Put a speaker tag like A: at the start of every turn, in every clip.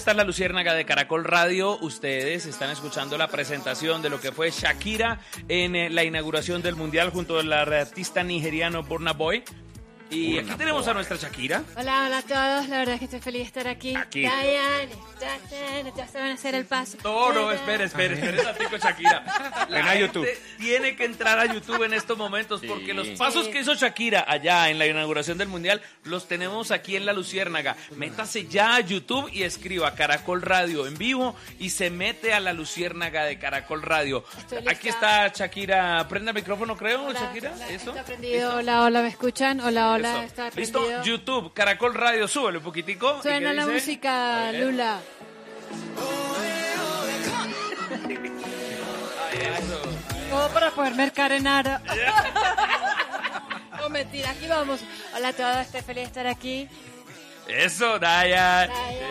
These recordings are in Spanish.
A: esta es La Luciérnaga de Caracol Radio. Ustedes están escuchando la presentación de lo que fue Shakira en la inauguración del Mundial junto al artista nigeriano Burna Boy. Y aquí tenemos a nuestra Shakira.
B: Hola a todos, la verdad es que estoy feliz de estar aquí. Diane, ya se van a hacer el paso.
A: No, espere, con Shakira.
C: Ven a YouTube.
A: Tiene que entrar a YouTube en estos momentos porque los pasos que hizo Shakira allá en la inauguración del Mundial los tenemos aquí en La Luciérnaga. Métase ya a YouTube y escriba Caracol Radio en vivo y se mete a La Luciérnaga de Caracol Radio. Aquí está Shakira. Prenda el micrófono, creo,
B: hola,
A: Shakira.
B: Hola,
A: ¿Eso?
B: está prendido. Hola, ¿me escuchan? Hola, está
A: ¿Listo?
B: prendido.
A: YouTube, Caracol Radio, súbele un poquitico.
B: Suena la música, Lula. Todo para poder mercar en Ara. No, mentira, aquí vamos. Hola a todos, estoy feliz de estar aquí.
A: Eso, Dayan.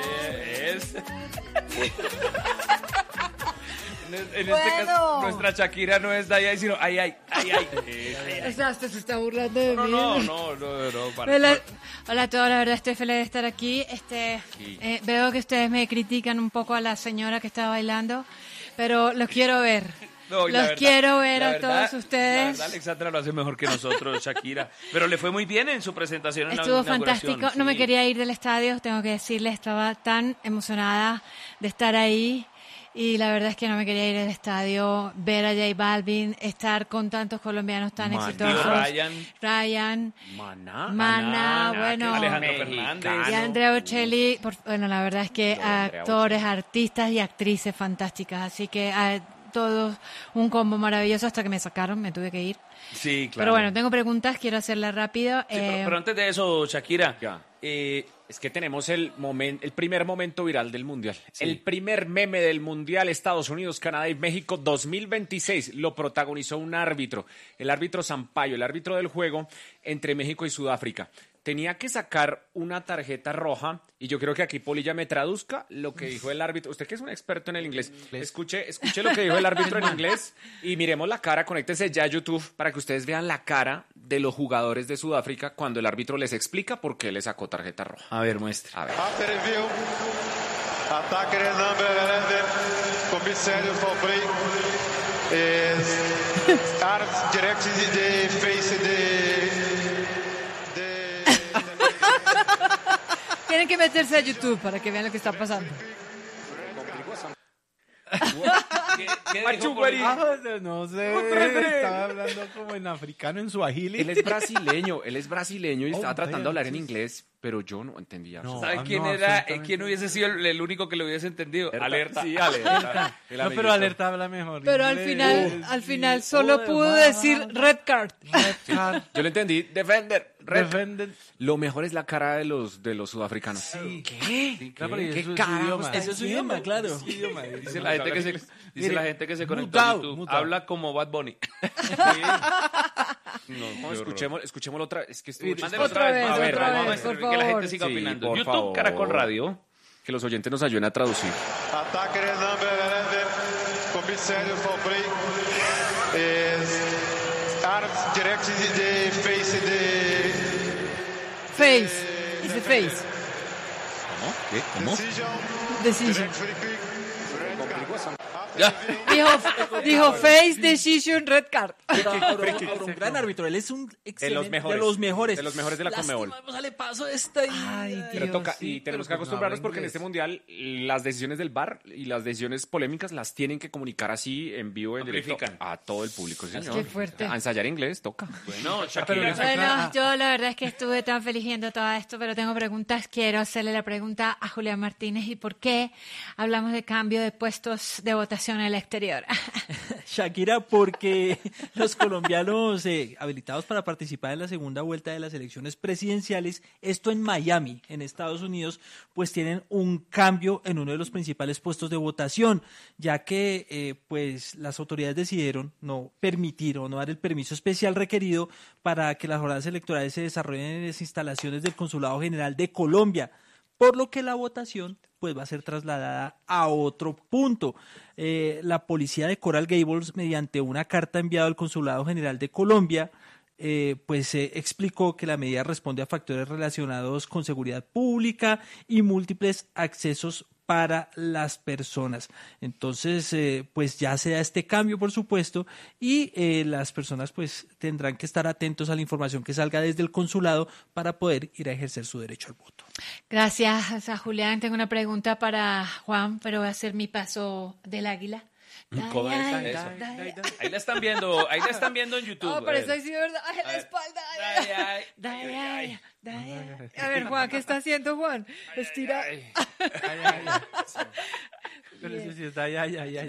A: En este caso, nuestra Shakira no es Dayan, sino ay.
B: O sea, hasta se está burlando de mí.
A: No.
B: Hola a todos, la verdad estoy feliz de estar aquí. Veo que ustedes me critican un poco a la señora que está bailando, pero los quiero ver. Quiero ver a todos ustedes.
A: La verdad, Alexandra lo hace mejor que nosotros, Shakira. Pero le fue muy bien en su presentación en
B: Estuvo
A: la inauguración.
B: fantástico. No me quería ir del estadio, tengo que decirles. Estaba tan emocionada de estar ahí. Y la verdad es que no me quería ir del estadio, ver a J Balvin, estar con tantos colombianos tan exitosos. Ryan. Maná, bueno.
A: Alejandro Fernández.
B: Y Andrea Bocelli. Bueno, la verdad es que actores, artistas y actrices fantásticas. Así que todos un combo maravilloso hasta que me sacaron, me tuve que ir.
A: Sí, claro.
B: Pero bueno, tengo preguntas, quiero hacerlas rápido.
A: Sí, pero antes de eso, Shakira,
C: es que tenemos el primer momento viral del Mundial. Sí. El primer meme del Mundial, Estados Unidos, Canadá y México 2026. Lo protagonizó un árbitro, el árbitro Sampaio, el árbitro del juego entre México y Sudáfrica. Tenía que sacar una tarjeta roja y yo creo que aquí Polilla me traduzca lo que dijo el árbitro. Usted que es un experto en el inglés, escuche lo que dijo el árbitro en inglés y miremos la cara, conéctese ya a YouTube para que ustedes vean la cara de los jugadores de Sudáfrica cuando el árbitro les explica por qué le sacó tarjeta roja.
A: A ver, muestra.
C: A ver.
D: After review, attacker number 11, comissário Fabrey, arms direct the face
B: Tienen que meterse a YouTube para que vean lo que está pasando.
A: ¿Qué dijo por ahí?
E: No sé, estaba hablando como en africano, en suajili.
C: Él es brasileño y estaba tratando de hablar en inglés, pero yo no entendía.
A: ¿Sabe quién era? ¿Quién hubiese sido el único que lo hubiese entendido? Alerta.
C: Sí, Alerta.
E: No, pero Alerta habla mejor.
B: Pero al final solo pudo decir red card.
C: Yo le entendí, defender. Lo mejor es la cara de los sudafricanos.
E: Sí.
C: ¿Qué?
E: ¿Qué
C: caramba?
E: Eso es su idioma, claro.
A: Dice la gente que se conectó a YouTube.
E: Mutado.
A: Habla como Bad Bunny.
C: No, escuchémoslo otra vez. Es que
A: Otra vez,
C: a ver,
B: otra vez, por
A: que la gente
B: favor.
A: siga
C: Sí,
A: opinando.
C: por
A: YouTube,
C: favor.
A: Caracol Radio.
C: Que los oyentes nos ayuden a traducir.
D: attacker number 11, comissário Fabrey, arms direct the face
B: Face. Dice face.
C: ¿Cómo?
B: Decision.
D: free kick, red card.
A: Ya.
B: Dijo face, decision, red card.
E: Ahora, un gran árbitro, él es un excelente, de los mejores
C: de la Conmebol.
E: Lástima, no sale paso esta y...
B: Ay,
C: Pero
B: Dios,
C: toca,
B: sí,
C: y tenemos que
E: pero pues no
C: acostumbrarnos
E: habla
C: porque en
E: inglés.
C: este mundial las decisiones del VAR y las decisiones polémicas las tienen que comunicar así en vivo, en directo
A: Amplifican.
C: a todo el público. Sí, señor.
B: Qué fuerte.
C: A ensayar inglés toca.
A: Bueno, Shakira.
B: Bueno, yo la verdad es que estuve tan feliz viendo todo esto, pero tengo preguntas. Quiero hacerle la pregunta a Julián Martínez. ¿Y por qué hablamos de cambio de puestos de votación en el exterior?
E: Shakira, porque los colombianos habilitados para participar en la segunda vuelta de las elecciones presidenciales, esto en Miami, en Estados Unidos, pues tienen un cambio en uno de los principales puestos de votación, ya que pues las autoridades decidieron no permitir o no dar el permiso especial requerido para que las jornadas electorales se desarrollen en las instalaciones del Consulado General de Colombia, por lo que la votación pues va a ser trasladada a otro punto. La policía de Coral Gables, mediante una carta enviada al Consulado General de Colombia, explicó que la medida responde a factores relacionados con seguridad pública y múltiples accesos para las personas. Entonces, pues ya se da este cambio, por supuesto, y las personas pues tendrán que estar atentos a la información que salga desde el consulado para poder ir a ejercer su derecho al voto.
B: Gracias a Julián. Tengo una pregunta para Juan, pero voy a hacer mi paso del águila.
A: ¿Cómo es eso? Ahí la están viendo en YouTube.
B: Oh, pero eso sí, ¿verdad? Ay, la espalda. A ver, Juan, ¿qué está haciendo, Juan? Estira.
E: Pero eso sí está ¿Cómo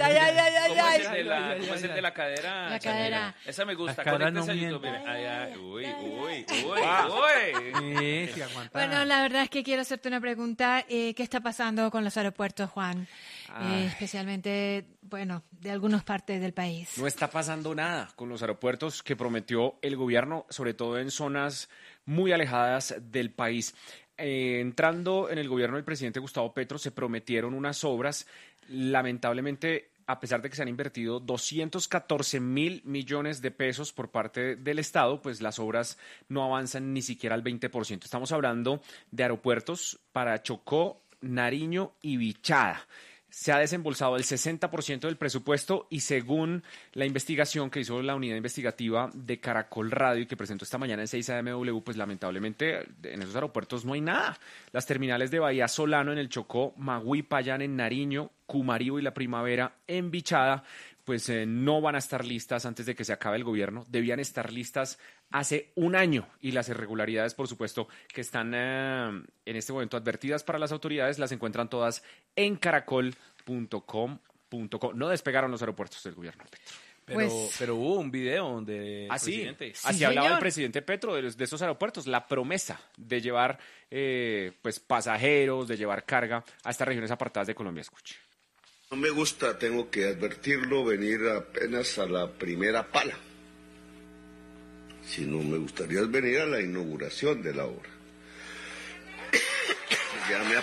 A: es el de la cadera?
B: La cadera.
A: Esa me gusta.
E: La cadera
A: Conéctese
E: no
A: a YouTube.
E: miente.
A: Uy.
E: Sí, aguanta.
B: Bueno, la verdad es que quiero hacerte una pregunta. ¿Qué está pasando con los aeropuertos, Juan? Especialmente, bueno, de algunas partes del país.
C: No está pasando nada con los aeropuertos que prometió el gobierno, sobre todo en zonas muy alejadas del país. Entrando en el gobierno del presidente Gustavo Petro, se prometieron unas obras. Lamentablemente, a pesar de que se han invertido 214.000 millones de pesos por parte del Estado, pues las obras no avanzan ni siquiera al 20%. Estamos hablando de aeropuertos para Chocó, Nariño y Bichada. Se ha desembolsado el 60% del presupuesto y según la investigación que hizo la unidad investigativa de Caracol Radio y que presentó esta mañana en 6AMW, pues lamentablemente en esos aeropuertos no hay nada. Las terminales de Bahía Solano en el Chocó, Magüí, Payán en Nariño, Cumarío y La Primavera en Bichada, pues no van a estar listas antes de que se acabe el gobierno. Debían estar listas hace un año y las irregularidades, por supuesto, que están en este momento advertidas para las autoridades, las encuentran todas en caracol.com.co. No despegaron los aeropuertos del gobierno de Petro.
A: Pero hubo un video donde
C: presidente. Así hablaba el presidente Petro de esos aeropuertos, la promesa de llevar pues pasajeros, de llevar carga a estas regiones apartadas de Colombia. Escuche.
F: No me gusta, tengo que advertirlo, venir apenas a la primera pala. Sino me gustaría venir a la inauguración de la obra. Ya me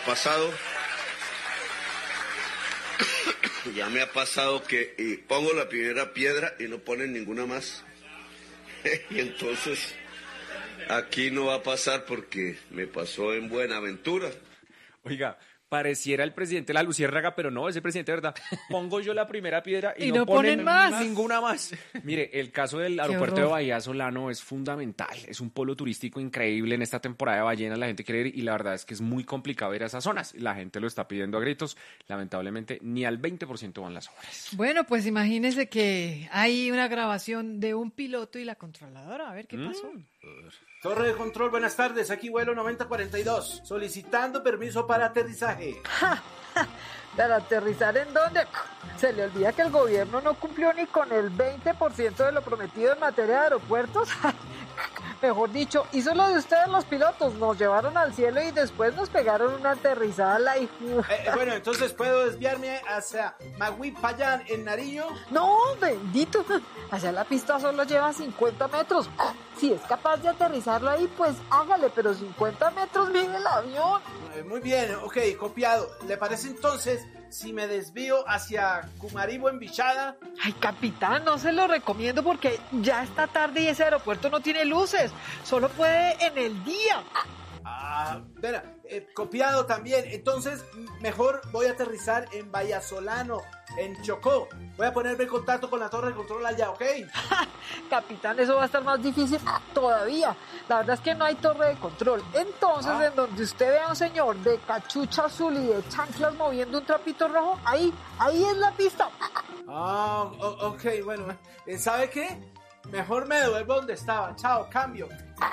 F: ha pasado que pongo la primera piedra y no ponen ninguna más. Y entonces aquí no va a pasar porque me pasó en Buenaventura.
C: Oiga, pareciera el presidente de la Luciérnaga, pero no, ese presidente de verdad. Pongo yo la primera piedra y
B: no ponen más.
C: Ninguna más. Mire, el caso del aeropuerto de Bahía Solano es fundamental. Es un polo turístico increíble en esta temporada de ballenas. La gente quiere ir y la verdad es que es muy complicado ir a esas zonas. La gente lo está pidiendo a gritos. Lamentablemente, ni al 20% van las obras.
B: Bueno, pues imagínese que hay una grabación de un piloto y la controladora. A ver qué pasó.
G: Torre de control, buenas tardes, aquí vuelo 9042, solicitando permiso para aterrizaje.
H: ¿Para aterrizar en dónde? Se le olvida que el gobierno no cumplió ni con el 20% de lo prometido en materia de aeropuertos. Mejor dicho, hizo lo de ustedes los pilotos, nos llevaron al cielo y después nos pegaron una aterrizada la
G: Bueno, entonces puedo desviarme hacia Magüí, Payán, en Nariño.
H: No, bendito, allá la pista solo lleva 50 metros. Si es capaz de aterrizarlo ahí, pues hágale, pero 50 metros mide el avión.
G: Muy bien, ok, copiado. ¿Le parece entonces si me desvío hacia Cumaríbo en Bichada?
H: Ay, capitán, no se lo recomiendo porque ya está tarde y ese aeropuerto no tiene luces. Solo puede en el día.
G: Espera, copiado también. Entonces, mejor voy a aterrizar en Bahía Solano, en Chocó. Voy a ponerme en contacto con la torre de control allá, ¿ok?
H: Capitán, eso va a estar más difícil todavía. La verdad es que no hay torre de control. Entonces, en donde usted vea a un señor de cachucha azul y de chanclas moviendo un trapito rojo, ahí es la pista.
G: Ok, bueno. ¿Sabe qué? Mejor me devuelvo donde estaba. Chao, cambio.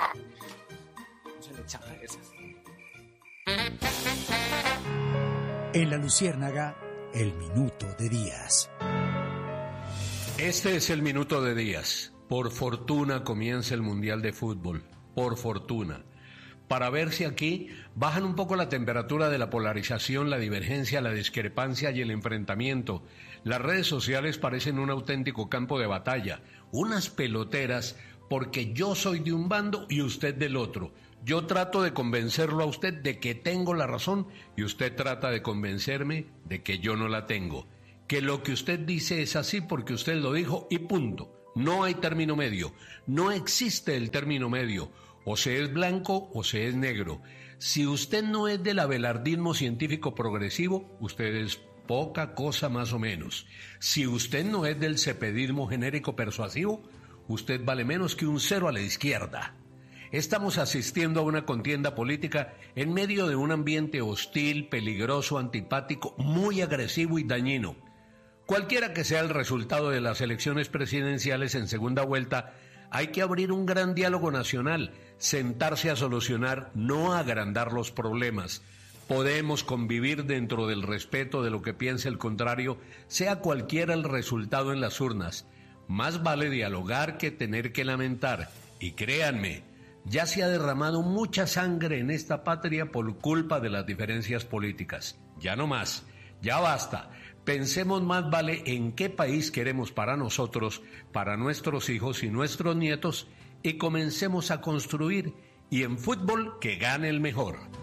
I: En la Luciérnaga, el minuto de Díaz.
J: Este es el minuto de Díaz. Por fortuna comienza el Mundial de Fútbol. Por fortuna. Para ver si aquí bajan un poco la temperatura de la polarización, la divergencia, la discrepancia y el enfrentamiento. Las redes sociales parecen un auténtico campo de batalla. Unas peloteras porque yo soy de un bando y usted del otro. Yo trato de convencerlo a usted de que tengo la razón y usted trata de convencerme de que yo no la tengo. Que lo que usted dice es así porque usted lo dijo y punto. No hay término medio. No existe el término medio. O se es blanco o se es negro. Si usted no es del abelardismo científico progresivo, usted es poca cosa más o menos. Si usted no es del cepedismo genérico persuasivo, usted vale menos que un 0 a la izquierda. Estamos asistiendo a una contienda política en medio de un ambiente hostil, peligroso, antipático, muy agresivo y dañino. Cualquiera que sea el resultado de las elecciones presidenciales en segunda vuelta, hay que abrir un gran diálogo nacional, sentarse a solucionar, no a agrandar los problemas. Podemos convivir dentro del respeto de lo que piense el contrario, sea cualquiera el resultado en las urnas. Más vale dialogar que tener que lamentar. Y créanme, ya se ha derramado mucha sangre en esta patria por culpa de las diferencias políticas. Ya no más, ya basta. Pensemos más vale en qué país queremos para nosotros, para nuestros hijos y nuestros nietos, y comencemos a construir, y en fútbol que gane el mejor.